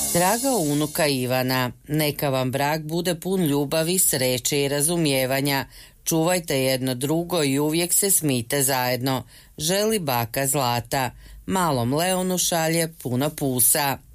Draga unuka Ivana, neka vam brak bude pun ljubavi, sreće i razumijevanja. Čuvajte jedno drugo i uvijek se smijte zajedno. Želi baka Zlata. Malom Leonu šalje puno pusa.